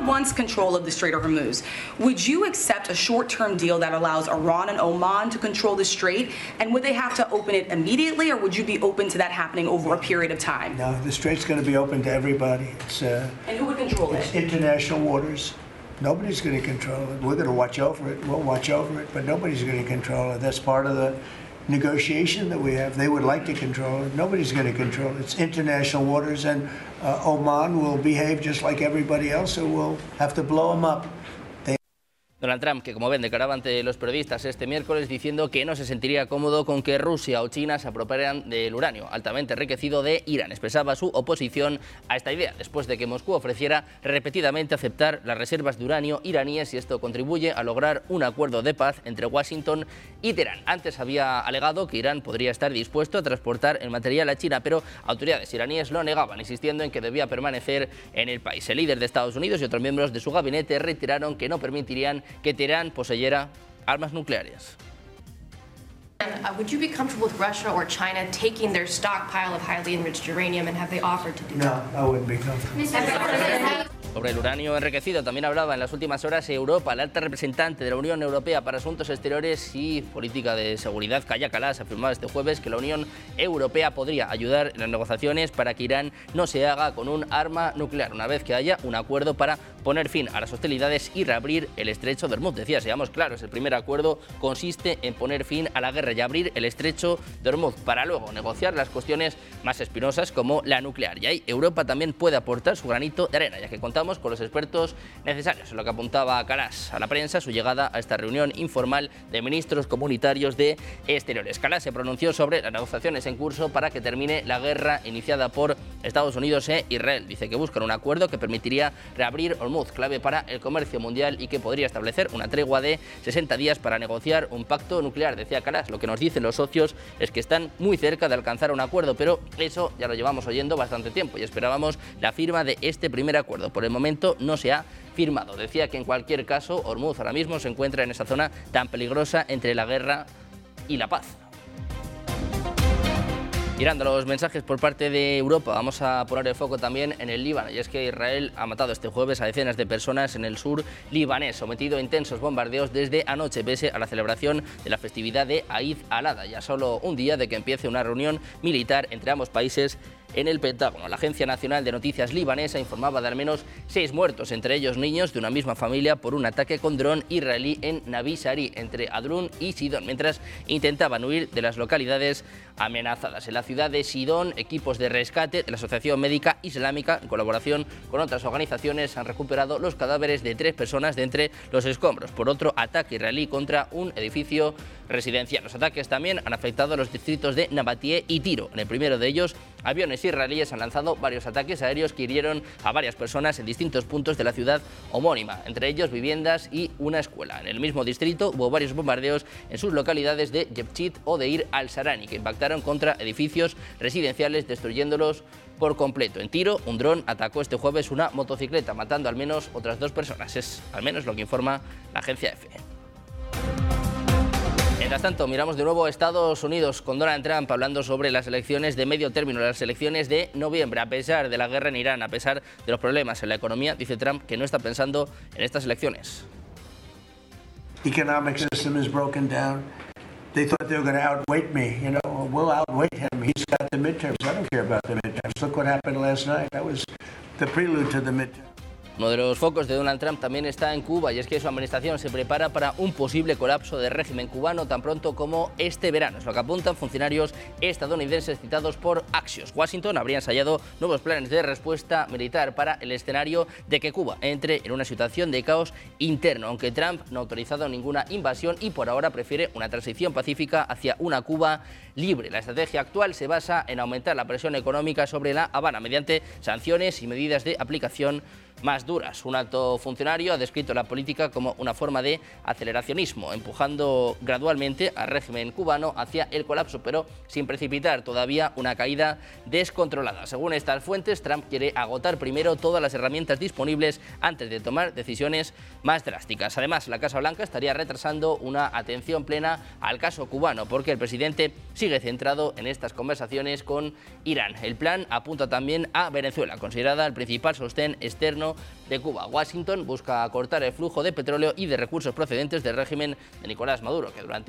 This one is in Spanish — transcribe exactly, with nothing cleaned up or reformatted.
wants control of the Strait of Hormuz. Would you accept a short-term deal that allows Iran and Oman to control the strait? And would they have to open it immediately, or would you be open to that happening over a period of time? No, the strait's going to be open to everybody. It's, uh, and who would control it's it? International waters. Nobody's going to control it. We're going to watch over it. We'll watch over it, but nobody's going to control it. That's part of the negotiation that we have. They would like to control it. Nobody's going to control it. It's international waters, and uh, Oman will behave just like everybody else, so we'll have to blow them up. Donald Trump, que como ven declaraba ante los periodistas este miércoles diciendo que no se sentiría cómodo con que Rusia o China se apropiaran del uranio altamente enriquecido de Irán. Expresaba su oposición a esta idea después de que Moscú ofreciera repetidamente aceptar las reservas de uranio iraníes y esto contribuye a lograr un acuerdo de paz entre Washington y Teherán. Antes había alegado que Irán podría estar dispuesto a transportar el material a China, pero autoridades iraníes lo negaban, insistiendo en que debía permanecer en el país. El líder de Estados Unidos y otros miembros de su gabinete reiteraron que no permitirían que Teherán poseyera armas nucleares. Uh, would you be comfortable with Russia or China taking their stockpile of highly enriched uranium, and have they offered to do that? No, I wouldn't be comfortable. Sobre el uranio enriquecido también hablaba en las últimas horas Europa. La alta representante de la Unión Europea para Asuntos Exteriores y Política de Seguridad, Kaja Kallas, afirmaba este jueves que la Unión Europea podría ayudar en las negociaciones para que Irán no se haga con un arma nuclear, una vez que haya un acuerdo para poner fin a las hostilidades y reabrir el estrecho de Hormuz. Decía, seamos claros, el primer acuerdo consiste en poner fin a la guerra y abrir el estrecho de Hormuz para luego negociar las cuestiones más espinosas como la nuclear. Y ahí Europa también puede aportar su granito de arena, ya que contamos con los expertos necesarios. En lo que apuntaba Kallas a la prensa, su llegada a esta reunión informal de ministros comunitarios de Exteriores. Kallas se pronunció sobre las negociaciones en curso para que termine la guerra iniciada por Estados Unidos e Israel. Dice que buscan un acuerdo que permitiría reabrir Hormuz, clave para el comercio mundial, y que podría establecer una tregua de sesenta días para negociar un pacto nuclear. Decía Kallas, lo que nos dicen los socios es que están muy cerca de alcanzar un acuerdo, pero eso ya lo llevamos oyendo bastante tiempo y esperábamos la firma de este primer acuerdo. Por el momento no se ha firmado. Decía que en cualquier caso Hormuz ahora mismo se encuentra en esa zona tan peligrosa entre la guerra y la paz. Mirando los mensajes por parte de Europa, vamos a poner el foco también en el Líbano, y es que Israel ha matado este jueves a decenas de personas en el sur libanés, sometido a intensos bombardeos desde anoche, pese a la celebración de la festividad de Eid al-Adha, ya solo un día de que empiece una reunión militar entre ambos países en el Pentágono. La Agencia Nacional de Noticias libanesa informaba de al menos seis muertos, entre ellos niños de una misma familia, por un ataque con dron israelí en Nabi Shari, entre Adrun y Sidón, mientras intentaban huir de las localidades amenazadas. En la ciudad de Sidón, equipos de rescate de la Asociación Médica Islámica, en colaboración con otras organizaciones, han recuperado los cadáveres de tres personas de entre los escombros por otro ataque israelí contra un edificio residencial. Los ataques también han afectado a los distritos de Nabatie y Tiro. En el primero de ellos, aviones israelíes han lanzado varios ataques aéreos que hirieron a varias personas en distintos puntos de la ciudad homónima, entre ellos viviendas y una escuela. En el mismo distrito hubo varios bombardeos en sus localidades de Yebchit o de Ir al-Sarani, que impactaron contra edificios residenciales, destruyéndolos por completo. En Tiro, un dron atacó este jueves una motocicleta, matando al menos otras dos personas. Es al menos lo que informa la agencia EFE. Mientras tanto, miramos de nuevo a Estados Unidos con Donald Trump hablando sobre las elecciones de medio término, las elecciones de noviembre. A pesar de la guerra en Irán, a pesar de los problemas en la economía, dice Trump que no está pensando en estas elecciones. Economic system is broken down. They thought they were going to outweight me. You know, we'll outweight him. He's got the midterms. I don't care about the midterms. Look what happened last night. That was the prelude to the midterms. Uno de los focos de Donald Trump también está en Cuba, y es que su administración se prepara para un posible colapso del régimen cubano tan pronto como este verano. Es lo que apuntan funcionarios estadounidenses citados por Axios. Washington habría ensayado nuevos planes de respuesta militar para el escenario de que Cuba entre en una situación de caos interno, aunque Trump no ha autorizado ninguna invasión y por ahora prefiere una transición pacífica hacia una Cuba libre. La estrategia actual se basa en aumentar la presión económica sobre La Habana mediante sanciones y medidas de aplicación más duras. Un alto funcionario ha descrito la política como una forma de aceleracionismo, empujando gradualmente al régimen cubano hacia el colapso, pero sin precipitar todavía una caída descontrolada. Según estas fuentes, Trump quiere agotar primero todas las herramientas disponibles antes de tomar decisiones más drásticas. Además, la Casa Blanca estaría retrasando una atención plena al caso cubano, porque el presidente sigue centrado en estas conversaciones con Irán. El plan apunta también a Venezuela, considerada el principal sostén externo soberano de Cuba. Washington busca cortar el flujo de petróleo y de recursos procedentes del régimen de Nicolás Maduro, que durante